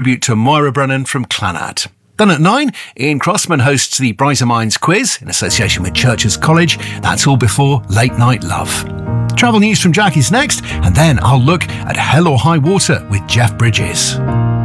tribute to Moira Brennan from Clanad. Then at 9, Ian Crossman hosts the Brighter Minds quiz in association with Churches College. That's all before Late Night Love. Travel news from Jack is next, and then I'll look at Hell or High Water with Jeff Bridges.